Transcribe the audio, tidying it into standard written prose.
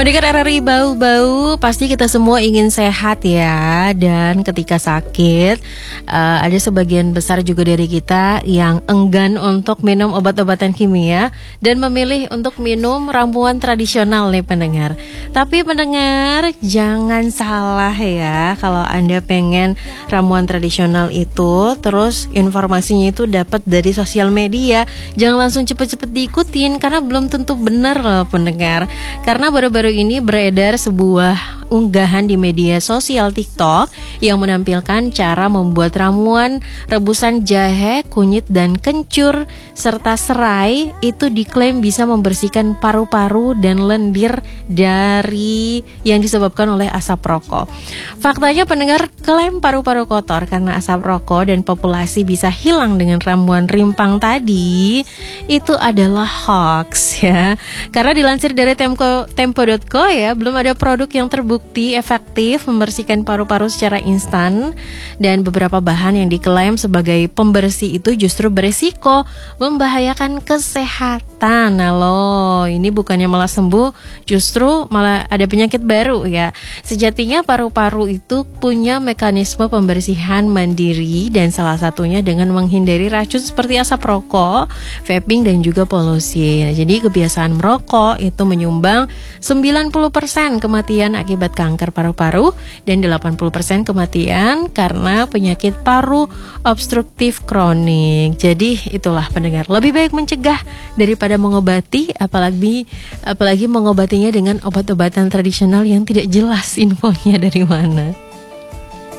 Pendengar RRI Bau-Bau, pasti kita semua ingin sehat ya. Dan ketika sakit, ada sebagian besar juga dari kita yang enggan untuk minum obat-obatan kimia dan memilih untuk minum ramuan tradisional nih pendengar. Tapi pendengar, jangan salah ya. Kalau Anda pengen ramuan tradisional itu, terus informasinya itu dapat dari sosial media, jangan langsung cepet-cepet diikutin karena belum tentu benar loh pendengar. Karena baru-baru ini beredar sebuah unggahan di media sosial TikTok yang menampilkan cara membuat ramuan rebusan jahe, kunyit, dan kencur serta serai itu diklaim bisa membersihkan paru-paru dan lendir dari yang disebabkan oleh asap rokok. Faktanya pendengar, klaim paru-paru kotor karena asap rokok dan populasi bisa hilang dengan ramuan rimpang tadi itu adalah hoax ya. Karena dilansir dari Tempo.co ya, belum ada produk yang terbukti efektif membersihkan paru-paru secara instan, dan beberapa bahan yang diklaim sebagai pembersih itu justru beresiko membahayakan kesehatan. Nah loh, ini bukannya malah sembuh, justru malah ada penyakit baru ya. Sejatinya paru-paru itu punya mekanisme pembersihan mandiri dan salah satunya dengan menghindari racun seperti asap rokok, vaping, dan juga polusi. Nah, jadi kebiasaan merokok itu menyumbang 90% kematian akibat kanker paru-paru dan 80% kematian karena penyakit paru obstruktif kronik. Jadi itulah pendengar, lebih baik mencegah daripada mengobati, apalagi mengobatinya dengan obat-obatan tradisional yang tidak jelas infonya dari mana.